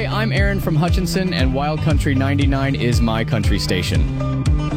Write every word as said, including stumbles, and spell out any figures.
I'm Aaron from Hutchinson, and Wild Country ninety-nine is my country station.